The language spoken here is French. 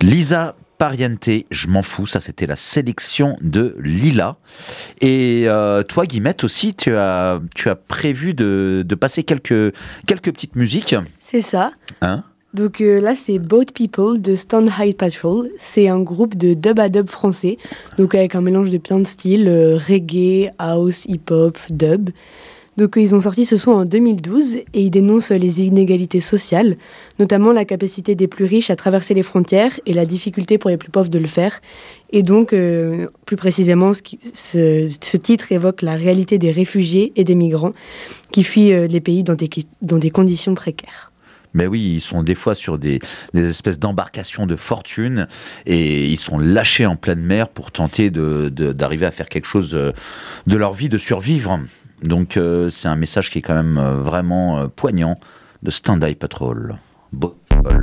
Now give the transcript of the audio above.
Lisa Pariente, je m'en fous, ça c'était la sélection de Lila. Et toi Guillemette aussi, tu as prévu de passer quelques petites musiques. C'est ça. Hein ? Donc là, c'est Boat People de Stand High Patrol. C'est un groupe de dub à dub français, donc avec un mélange de plein de styles, reggae, house, hip-hop, dub. Donc ils ont sorti ce son en 2012 et ils dénoncent les inégalités sociales, notamment la capacité des plus riches à traverser les frontières et la difficulté pour les plus pauvres de le faire. Et donc, plus précisément, ce titre évoque la réalité des réfugiés et des migrants qui fuient les pays dans des conditions précaires. Mais oui, ils sont des fois sur des espèces d'embarcations de fortune et ils sont lâchés en pleine mer pour tenter d'arriver à faire quelque chose de leur vie, de survivre. Donc c'est un message qui est quand même vraiment poignant de Stand High Patrol.